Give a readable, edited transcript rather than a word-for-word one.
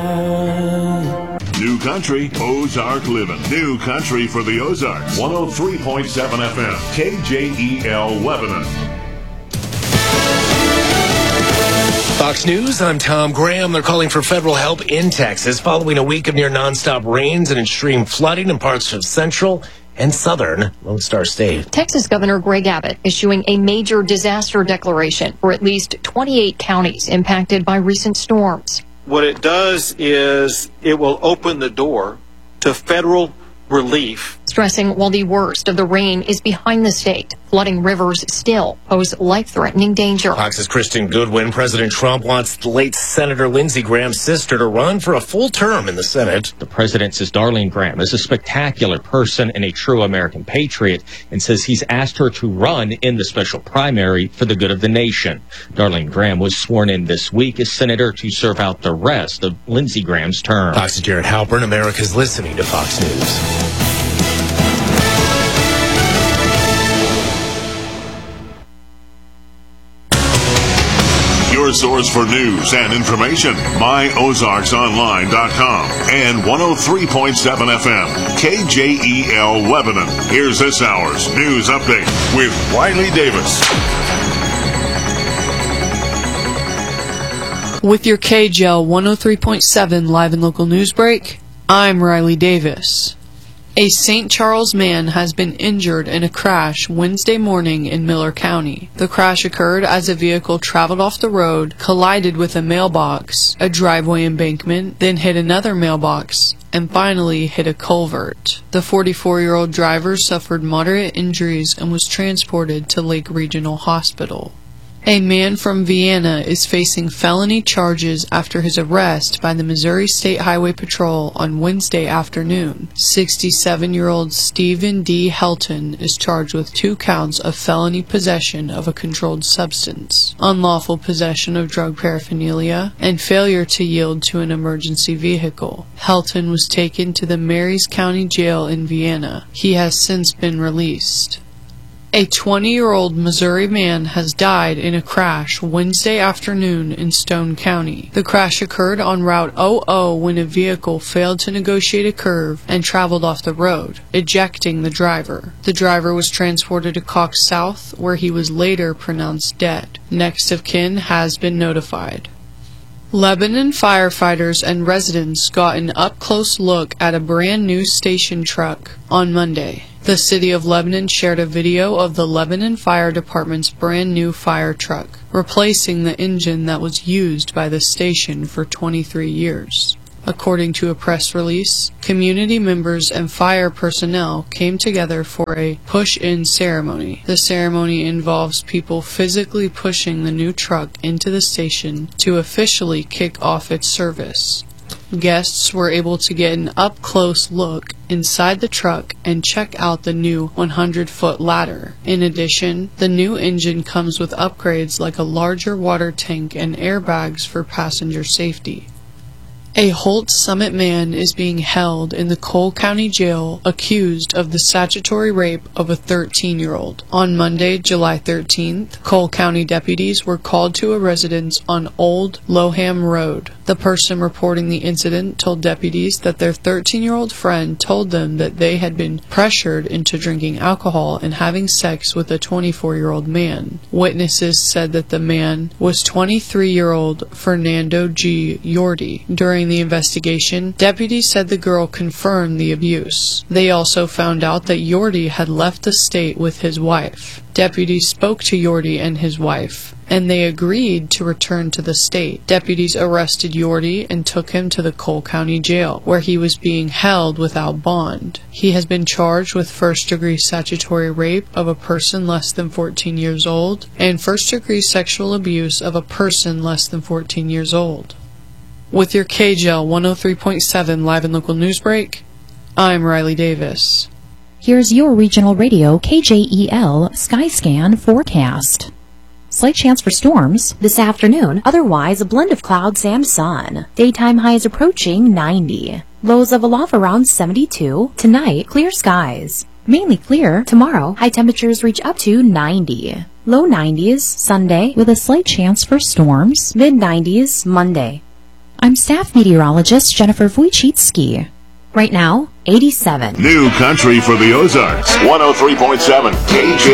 New country, Ozark living. New country for the Ozarks. 103.7 FM, KJEL Lebanon. Fox News, I'm Tom Graham. They're calling for federal help in Texas following a week of near nonstop rains and extreme flooding in parts of central and southern Lone Star State. Texas Governor Greg Abbott issuing a major disaster declaration for at least 28 counties impacted by recent storms. What it does is it will open the door to federal relief. Stressing while the worst of the rain is behind the state, flooding rivers still pose life-threatening danger. Fox's Kristen Goodwin. President Trump wants the late Senator Lindsey Graham's sister to run for a full term in the Senate. The president says Darlene Graham is a spectacular person and a true American patriot, and says he's asked her to run in the special primary for the good of the nation. Darlene Graham was sworn in this week as senator to serve out the rest of Lindsey Graham's term. Fox's Jared Halpern. America's listening to Fox News. Your source for news and information, myozarksonline.com and 103.7 FM, KJEL Lebanon. Here's this hour's news update with Riley Davis. With your KJEL 103.7 live and local news break, I'm Riley Davis. A St. Charles man has been injured in a crash Wednesday morning in Miller County. The crash occurred as a vehicle traveled off the road, collided with a mailbox, a driveway embankment, then hit another mailbox, and finally hit a culvert. The 44-year-old driver suffered moderate injuries and was transported to Lake Regional Hospital. A man from Vienna is facing felony charges after his arrest by the Missouri State Highway Patrol on Wednesday afternoon. 67-year-old Stephen D. Helton is charged with 2 counts of felony possession of a controlled substance, unlawful possession of drug paraphernalia, and failure to yield to an emergency vehicle. Helton was taken to the Marys County Jail in Vienna. He has since been released. A 20-year-old Missouri man has died in a crash Wednesday afternoon in Stone County. The crash occurred on Route 00 when a vehicle failed to negotiate a curve and traveled off the road, ejecting the driver. The driver was transported to Cox South, where he was later pronounced dead. Next of kin has been notified. Lebanon firefighters and residents got an up-close look at a brand-new station truck on Monday. The city of Lebanon shared a video of the Lebanon Fire Department's brand-new fire truck, replacing the engine that was used by the station for 23 years. According to a press release, community members and fire personnel came together for a push-in ceremony. The ceremony involves people physically pushing the new truck into the station to officially kick off its service. Guests were able to get an up-close look inside the truck and check out the new 100-foot ladder. In addition, the new engine comes with upgrades like a larger water tank and airbags for passenger safety. A Holt Summit man is being held in the Cole County Jail accused of the statutory rape of a 13-year-old. On Monday, July 13th, Cole County deputies were called to a residence on Old Loham Road. The person reporting the incident told deputies that their 13-year-old friend told them that they had been pressured into drinking alcohol and having sex with a 24-year-old man. Witnesses said that the man was 23-year-old Fernando G. Yordi. During the investigation, deputies said the girl confirmed the abuse. They also found out that Yordi had left the state with his wife. Deputies spoke to Yordi and his wife, and they agreed to return to the state. Deputies arrested Yordi and took him to the Cole County Jail, where he was being held without bond. He has been charged with first-degree statutory rape of a person less than 14 years old and first-degree sexual abuse of a person less than 14 years old. With your KJEL 103.7 live and local news break, I'm Riley Davis. Here's your regional radio KJEL Skyscan forecast. Slight chance for storms this afternoon, otherwise a blend of clouds and sun. Daytime highs approaching 90. Lows level off around 72. Tonight, clear skies. Mainly clear. Tomorrow, high temperatures reach up to 90. Low 90s Sunday with a slight chance for storms. Mid 90s Monday. I'm staff meteorologist Jennifer Wojcicki. Right now, 87. New country for the Ozarks. 103.7 KJ.